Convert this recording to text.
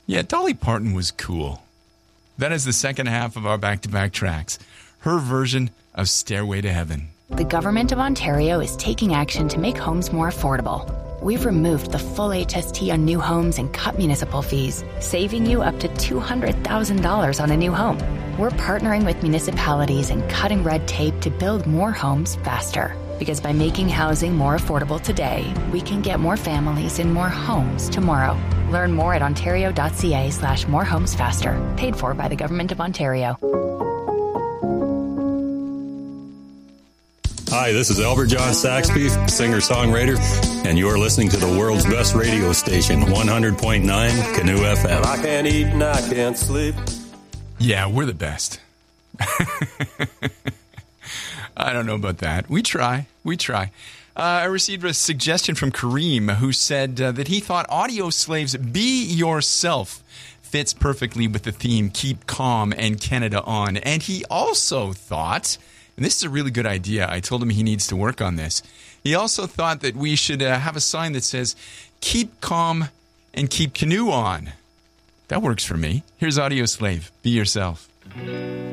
Yeah, Dolly Parton was cool. That is the second half of our back-to-back tracks. Her version of Stairway to Heaven. The Government of Ontario is taking action to make homes more affordable. We've removed the full HST on new homes and cut municipal fees, saving you up to $200,000 on a new home. We're partnering with municipalities and cutting red tape to build more homes faster. Because by making housing more affordable today, we can get more families in more homes tomorrow. Learn more at ontario.ca/morehomesfaster. Paid for by the Government of Ontario. Hi, this is Albert John Saxby, singer-songwriter, and you're listening to the world's best radio station, 100.9 Canoe FM. I can't eat and I can't sleep. Yeah, we're the best. I don't know about that. We try. I received a suggestion from Kareem, who said that he thought Audio Slave's Be Yourself fits perfectly with the theme Keep Calm and Canada On. And he also thought, and this is a really good idea, I told him he needs to work on this, he also thought that we should have a sign that says Keep Calm and Keep Canoe On. That works for me. Here's Audio Slave, Be Yourself.